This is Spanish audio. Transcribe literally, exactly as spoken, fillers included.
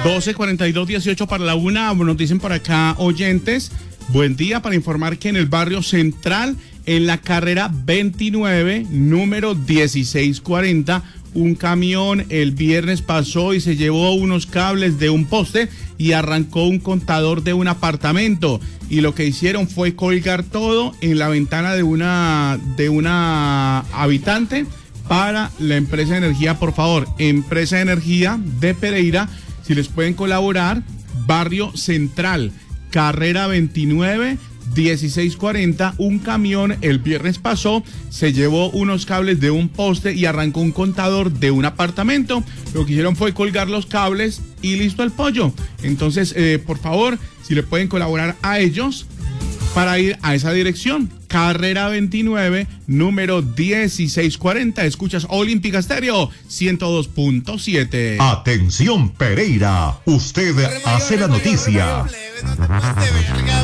doce cuarenta y dos dieciocho para la una, nos dicen por acá oyentes, buen día, para informar que en el barrio Central, en la carrera veintinueve, número dieciséis cuarenta, un camión el viernes pasó y se llevó unos cables de un poste y arrancó un contador de un apartamento. Y lo que hicieron fue colgar todo en la ventana de una, de una habitante para la empresa de energía. Por favor, empresa de energía de Pereira, si les pueden colaborar, barrio Central, carrera veintinueve, dieciséis cuarenta, un camión el viernes pasó, se llevó unos cables de un poste y arrancó un contador de un apartamento. Lo que hicieron fue colgar los cables y listo el pollo. Entonces, eh, por favor, si le pueden colaborar a ellos para ir a esa dirección, carrera veintinueve, número dieciséis cuarenta. Escuchas Olímpica Estéreo ciento dos punto siete. Atención Pereira, usted hace la noticia.